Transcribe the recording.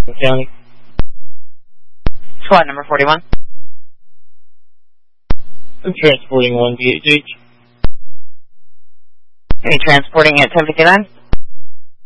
County. Squad number 41. I'm transporting 1 BHH. Are you transporting at 1059?